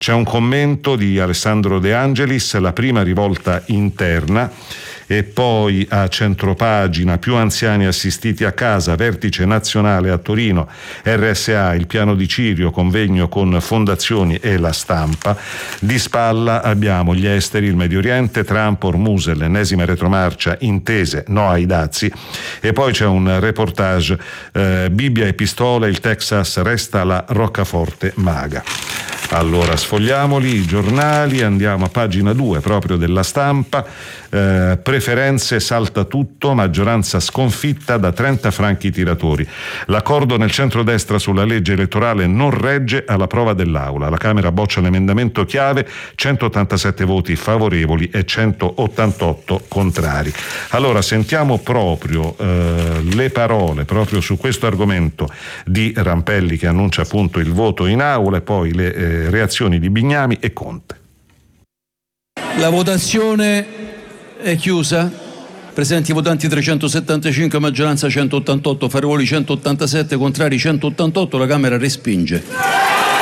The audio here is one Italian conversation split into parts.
C'è un commento di Alessandro De Angelis, la prima rivolta interna. E poi a centropagina, più anziani assistiti a casa, vertice nazionale a Torino, RSA, il piano di Cirio, convegno con fondazioni e la stampa. Di spalla abbiamo gli esteri, il Medio Oriente, Trump, Ormuz, l'ennesima retromarcia, intese, no ai dazi. E poi c'è un reportage, Bibbia e pistole, il Texas resta la roccaforte maga. Allora sfogliamoli i giornali, andiamo a pagina 2 proprio della stampa. Preferenze, salta tutto, maggioranza sconfitta da 30 franchi tiratori. L'accordo nel centrodestra sulla legge elettorale non regge alla prova dell'Aula. La Camera boccia l'emendamento chiave, 187 voti favorevoli e 188 contrari. Allora sentiamo proprio le parole proprio su questo argomento di Rampelli, che annuncia appunto il voto in Aula, e poi le reazioni di Bignami e Conte. La votazione è chiusa. Presenti votanti 375, maggioranza 188, favorevoli 187, contrari 188. La Camera respinge.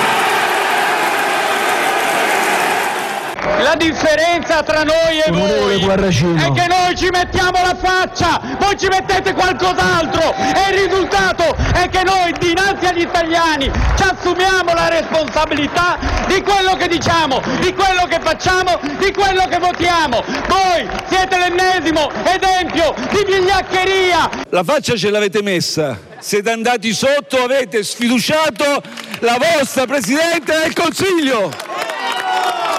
La differenza tra noi e voi è che noi ci mettiamo la faccia, voi ci mettete qualcos'altro, e il risultato è che noi dinanzi agli italiani ci assumiamo la responsabilità di quello che diciamo, di quello che facciamo, di quello che votiamo. Voi siete l'ennesimo esempio di vigliaccheria. La faccia ce l'avete messa, siete andati sotto, avete sfiduciato la vostra Presidente del Consiglio.